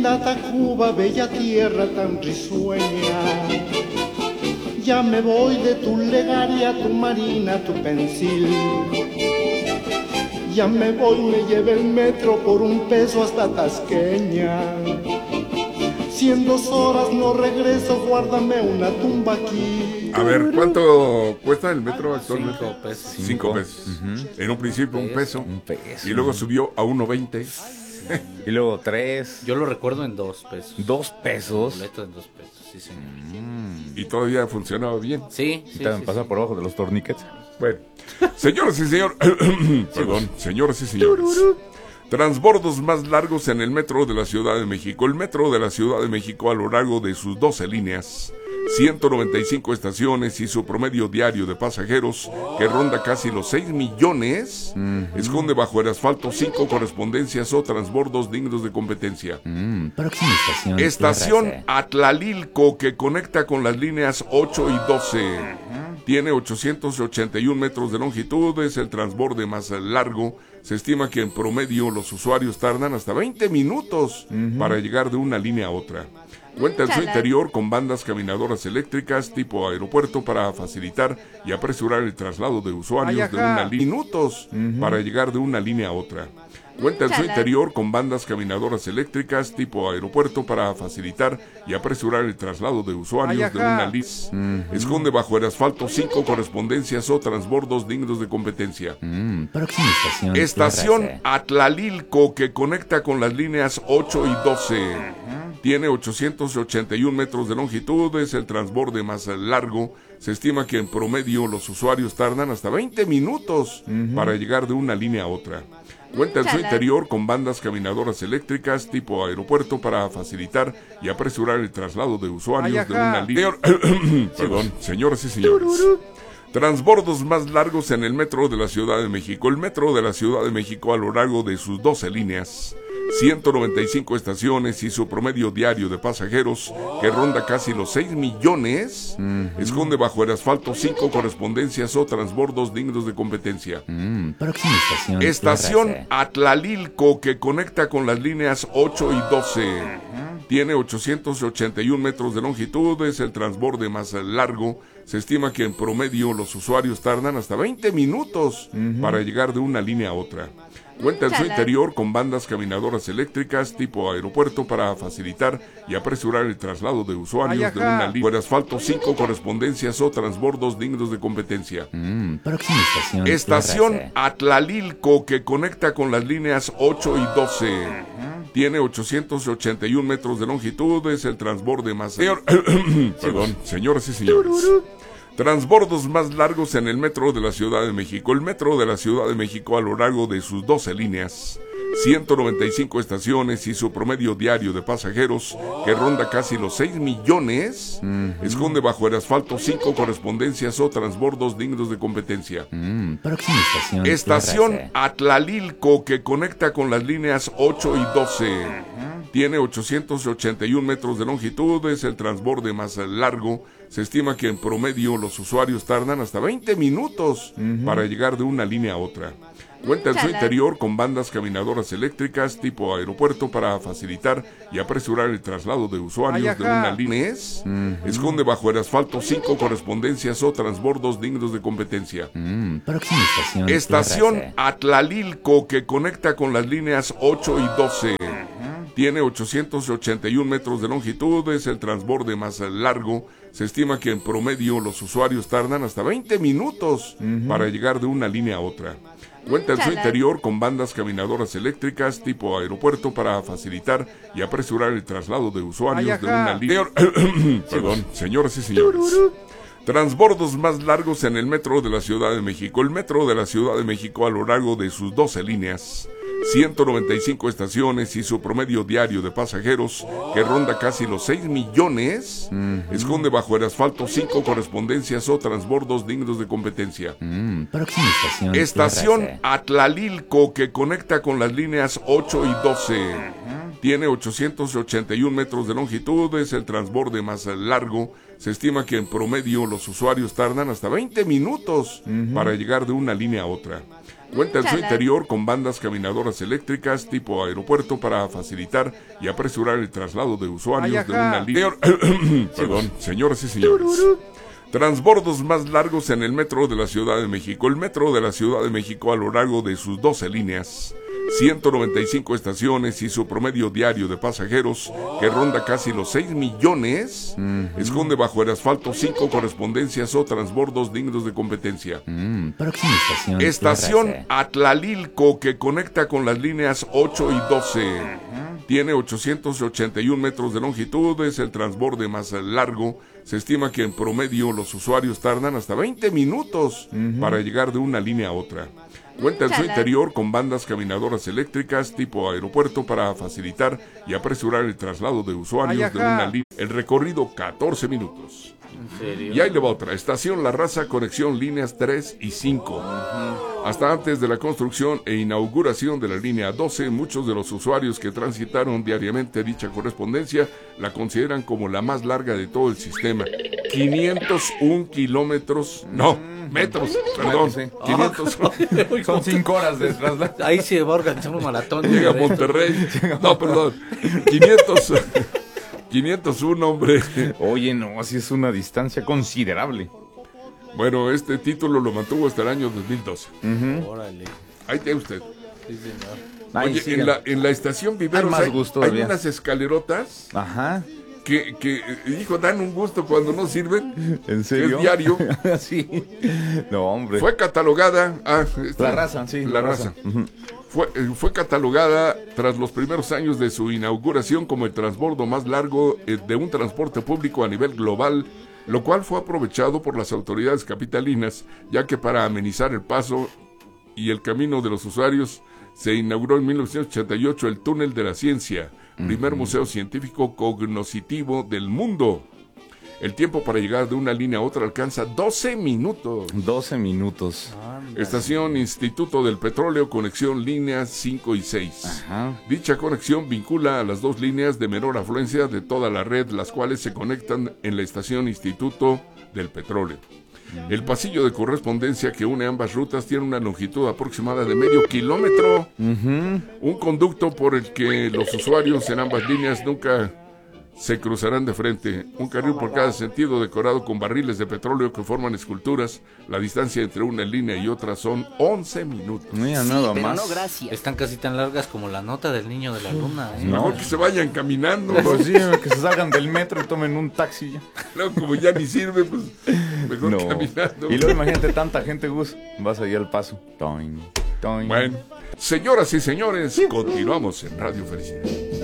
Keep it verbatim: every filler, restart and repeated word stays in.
linda Tacuba, bella tierra tan risueña. Ya me voy de tu Legaria, tu Marina, tu Pensil. Ya me voy, me lleve el metro por un peso hasta Tasqueña. Si en dos horas no regreso, guárdame una tumba aquí. A ver, ¿cuánto cuesta el metro actualmente? Cinco pesos. Cinco, Cinco. pesos. Uh-huh. En un principio un peso. Un peso. Y luego subió a uno veinte. Y luego tres. Yo lo recuerdo en dos pesos. Dos pesos. Boleto en dos pesos, sí, señor. Mm. Y todavía funcionaba bien. Sí, sí. También sí, pasa sí. por abajo de los torniquetes. Bueno, señoras y señores, perdón, señoras y señores. Transbordos más largos en el metro de la Ciudad de México. El metro de la Ciudad de México, a lo largo de sus doce líneas, ciento noventa y cinco estaciones y su promedio diario de pasajeros, que ronda casi los seis millones, uh-huh. esconde bajo el asfalto cinco correspondencias o transbordos dignos de competencia. Mm, próxima estación. Estación Atlalilco, que conecta con las líneas ocho y doce. Uh-huh. Tiene ochocientos ochenta y un metros de longitud, es el transborde más largo. Se estima que en promedio los usuarios tardan hasta veinte minutos uh-huh. para llegar de una línea a otra. Cuenta en su interior con bandas caminadoras eléctricas tipo aeropuerto para facilitar y apresurar el traslado de usuarios de una línea. Minutos uh-huh. para llegar de una línea a otra. Cuenta en su interior con bandas caminadoras eléctricas tipo aeropuerto para facilitar y apresurar el traslado de usuarios de una línea. Uh-huh. Esconde bajo el asfalto cinco correspondencias o transbordos dignos de competencia. Mm, próxima estación. Estación Atlalilco, que conecta con las líneas ocho y doce. Uh-huh. Tiene ochocientos ochenta y un metros de longitud, es el transborde más largo. Se estima que en promedio los usuarios tardan hasta veinte minutos uh-huh. para llegar de una línea a otra. Cuenta en su interior con bandas caminadoras eléctricas tipo aeropuerto para facilitar y apresurar el traslado de usuarios de una línea. Perdón, señoras y señores. Transbordos más largos en el metro de la Ciudad de México. El metro de la Ciudad de México, a lo largo de sus doce líneas, ciento noventa y cinco estaciones y su promedio diario de pasajeros, que ronda casi los seis millones, uh-huh. esconde bajo el asfalto cinco correspondencias o transbordos dignos de competencia. Mm, próxima estación. Estación Atlalilco, que conecta con las líneas ocho y doce. Uh-huh. Tiene ochocientos ochenta y un metros de longitud, es el transborde más largo. Se estima que en promedio los usuarios tardan hasta veinte minutos uh-huh. para llegar de una línea a otra. Cuenta en su interior con bandas caminadoras eléctricas tipo aeropuerto para facilitar y apresurar el traslado de usuarios de una línea. Por asfalto cinco correspondencias o transbordos dignos de competencia. Mm, próxima estación. Estación Atlalilco, que conecta con las líneas ocho y doce. Uh-huh. Tiene ochocientos ochenta y un metros de longitud, es el transborde más... Señor... Perdón, señoras y señores. Transbordos más largos en el metro de la Ciudad de México. El metro de la Ciudad de México, a lo largo de sus doce líneas, ciento noventa y cinco estaciones y su promedio diario de pasajeros, que ronda casi los seis millones, uh-huh. esconde bajo el asfalto cinco correspondencias o transbordos dignos de competencia. Mm, próxima estación. Estación Atlalilco, que conecta con las líneas ocho y doce. Uh-huh. Tiene ochocientos ochenta y un metros de longitud, es el transborde más largo. Se estima que en promedio los usuarios tardan hasta veinte minutos uh-huh. para llegar de una línea a otra. Cuenta en su interior con bandas caminadoras eléctricas tipo aeropuerto para facilitar y apresurar el traslado de usuarios de una línea. Uh-huh. Esconde bajo el asfalto cinco correspondencias o transbordos dignos de competencia. Mm, próxima estación. Estación Atlalilco, que conecta con las líneas ocho y doce. Uh-huh. Tiene ochocientos ochenta y un metros de longitud, es el transborde más largo. Se estima que en promedio los usuarios tardan hasta veinte minutos uh-huh. para llegar de una línea a otra. Cuenta en su interior con bandas caminadoras eléctricas tipo aeropuerto para facilitar y apresurar el traslado de usuarios de una línea. Perdón, señoras y señores. Transbordos más largos en el metro de la Ciudad de México. El metro de la Ciudad de México, a lo largo de sus doce líneas, ciento noventa y cinco estaciones y su promedio diario de pasajeros, que ronda casi los seis millones, uh-huh. esconde bajo el asfalto cinco correspondencias o transbordos dignos de competencia. Mm, próxima estación. Estación Atlalilco, que conecta con las líneas ocho y doce. Uh-huh. tiene ochocientos ochenta y un metros de longitud, es el transborde más largo. Se estima que en promedio los usuarios tardan hasta veinte minutos uh-huh. para llegar de una línea a otra. Cuenta en su interior con bandas caminadoras eléctricas tipo aeropuerto para facilitar y apresurar el traslado de usuarios Ay, de una línea. Perdón, señoras y señores. Transbordos más largos en el metro de la Ciudad de México. El metro de la Ciudad de México, a lo largo de sus doce líneas, ciento noventa y cinco estaciones y su promedio diario de pasajeros, que ronda casi los seis millones, mm-hmm. esconde bajo el asfalto cinco correspondencias o transbordos dignos de competencia. Mm, próxima estación. Estación Atlalilco, que conecta con las líneas ocho y doce. Tiene ochocientos ochenta y un metros de longitud, es el transborde más largo. Se estima que en promedio los usuarios tardan hasta veinte minutos uh-huh. para llegar de una línea a otra. Cuenta en su interior con bandas caminadoras eléctricas tipo aeropuerto para facilitar y apresurar el traslado de usuarios de una línea. El recorrido catorce minutos. ¿En serio? Y ahí le va otra. Estación La Raza, conexión líneas tres y cinco. Uh-huh. Hasta antes de la construcción e inauguración de la línea doce, muchos de los usuarios que transitaron diariamente dicha correspondencia la consideran como la más larga de todo el sistema. quinientos un kilómetros, no, metros, perdón, sí. quinientos. Oh, son cinco horas de traslado. Ahí se va a organizar un maratón. Llega a Monterrey. No, perdón, quinientos. quinientos uno, hombre. Oye, no, así es una distancia considerable. Bueno, este título lo mantuvo hasta el año dos mil doce. Uh-huh. Órale. Ahí tiene usted. Sí, señor. Oye, Ay, sí, en, la, en la estación Viveros hay, hay, gusto, hay unas escalerotas Ajá. que, que, hijo, dan un gusto cuando no sirven. ¿En serio? Es diario. Sí. No, hombre. Fue catalogada... Ah, la raza, sí. La, la raza. raza. Uh-huh. Fue, fue catalogada tras los primeros años de su inauguración como el transbordo más largo de un transporte público a nivel global, lo cual fue aprovechado por las autoridades capitalinas, ya que para amenizar el paso y el camino de los usuarios se inauguró en mil novecientos ochenta y ocho el Túnel de la Ciencia, primer uh-huh. museo científico cognoscitivo del mundo. El tiempo para llegar de una línea a otra alcanza doce minutos. doce minutos. Estación Instituto del Petróleo, conexión líneas cinco y seis. Ajá. Dicha conexión vincula a las dos líneas de menor afluencia de toda la red, las cuales se conectan en la estación Instituto del Petróleo. Uh-huh. El pasillo de correspondencia que une ambas rutas tiene una longitud aproximada de medio kilómetro. Uh-huh. Un conducto por el que los usuarios en ambas líneas nunca se cruzarán de frente. Un carril por cada sentido, decorado con barriles de petróleo que forman esculturas. La distancia entre una línea y otra son once minutos. Mira, nada sí, más. No, gracias. Están casi tan largas como la nota del niño de la luna, ¿eh? Mejor no. que se vayan caminando. Pues sí, que se salgan del metro y tomen un taxi ya. Claro, como ya ni sirve, pues mejor no. caminando. Y luego imagínate tanta gente, Gus. Vas ahí al paso. Toin, toin. Bueno, señoras y señores, continuamos en Radio Felicidad.